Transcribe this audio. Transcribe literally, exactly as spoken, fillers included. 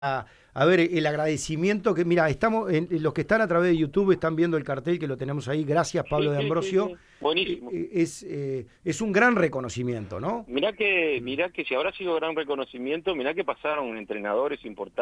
a, a ver el agradecimiento que, mira, estamos, en, en los que están a través de YouTube están viendo el cartel que lo tenemos ahí, gracias Pablo Sí, de sí, sí, Ambrosio, sí. eh, Buenísimo. eh, es, eh, es un gran reconocimiento, ¿no? Mirá que, mirá que si habrá sido gran reconocimiento, mirá que pasaron entrenadores importantes.